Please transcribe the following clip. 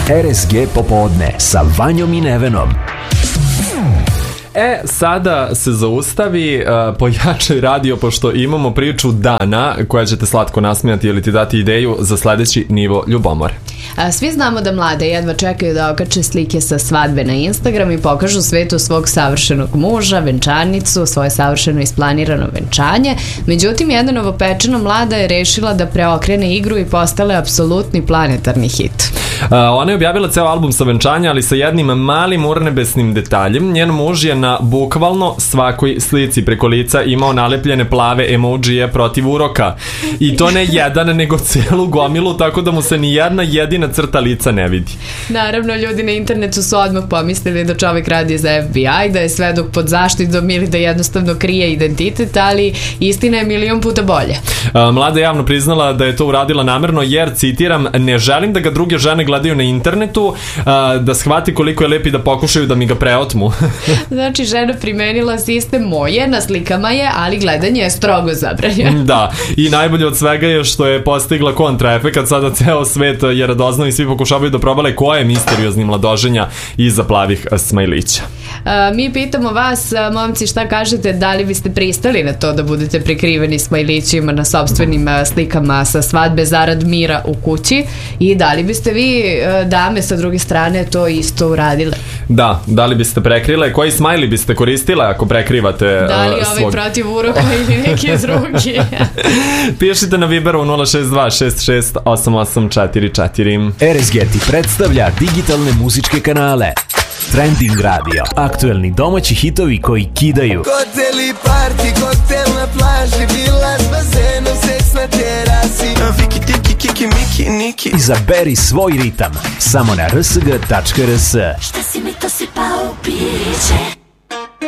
RSG popodne sa Vanjom i Nevenom. Sada se zaustavi, pojačaj radio, pošto imamo priču dana koja će te slatko nasmijati ili ti dati ideju za sledeći nivo ljubomore. Svi znamo da mlade jedva čekaju da okače slike sa svadbe na Instagram i pokažu svetu svog savršenog muža, venčanicu, svoje savršeno isplanirano venčanje. Međutim, jedna novopečena mlada je rešila da preokrene igru i postale apsolutni planetarni hit. Ona je objavila ceo album sa venčanja, ali sa jednim malim urnebesnim detaljem. Njen muž je na bukvalno svakoj slici preko lica imao nalepljene plave emojije protiv uroka. I to ne jedan, nego celu gomilu, tako da mu se ni jedna jedina crta lica ne vidi. Naravno, ljudi na internetu su odmah pomislili da čovek radi za FBI, da je svedok pod zaštitom ili da jednostavno krije identitet, ali istina je milion puta bolje. Mlada je javno priznala da je to uradila namerno jer, citiram, ne želim da ga druge žene gledaju na internetu, da shvati koliko je lep i da pokušaju da mi ga preotmu. Znači, žena primenila sistem moje, na slikama je, ali gledanje je strogo zabranjeno. Da, i najbolje od svega je što je postigla kontraefekat. Sada ceo svet je radoznao i svi pokušavaju da probale ko je misteriozni mladoženja iza plavih smajlića. Mi pitamo vas, momci, šta kažete, da li biste pristali na to da budete prikriveni smajlićima na sopstvenim slikama sa svadbe zarad mira u kući i da li biste vi, dame, sa druge strane to isto uradile? Da li biste prekrile? Koji smajli biste koristile ako prekrivate da li ovaj protiv uroka ili neki drugi? Pišite na Viberu 062 668844. RSG ti predstavlja digitalne muzičke kanale. Trending Radio. Aktuelni domaći hitovi koji kidaju. Hoteli, party, koktel na plaži, vila s bazenom, seks na terasi. Viki, tiki, kiki, miki, niki. Izaberi svoj ritam samo na rsg.rs. Šta si mi to sipao u piće?